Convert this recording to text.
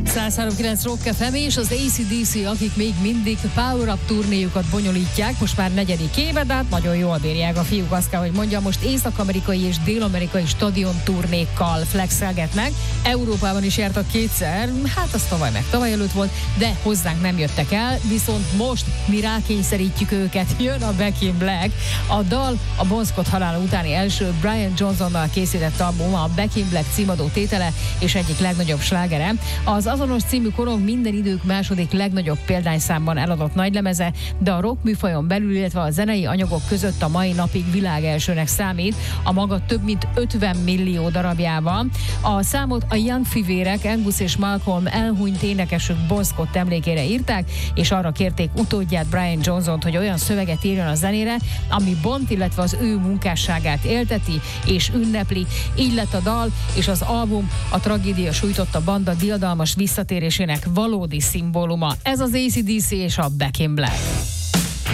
103.9 Rock FM és az AC/DC, akik még mindig Power Up turnéjukat bonyolítják, most már 4. éve, de hát nagyon jól bírják a fiúk, azt kell, hogy mondjam, most észak-amerikai és dél-amerikai stadion turnékkal flexelgetnek. Európában is jártak kétszer, hát az tavaly meg tavaly előtt volt, de hozzánk nem jöttek el, viszont most mi rákényszerítjük őket, jön a Back in Black. A dal a Bon Scott halála utáni első Brian Johnsonnal készített album, a Back in Black címadó tétele és egyik legnagyobb slágere. Az azonos című korong minden idők második legnagyobb példányszámban eladott nagylemeze, de a rock műfajon belül, illetve a zenei anyagok között a mai napig világelsőnek számít, a maga több mint 50 millió darabjával. A számot a Young fivérek, Angus és Malcolm elhunyt énekesük Bon Scott emlékére írták, és arra kérték utódját, Brian Johnsont, hogy olyan szöveget írjon a zenére, ami Bont, illetve az ő munkásságát élteti és ünnepli. Így lett a dal és az album a tragédia sújtotta banda diadalmas visszatérésének valódi szimbóluma. Ez az AC/DC és a Back in Black.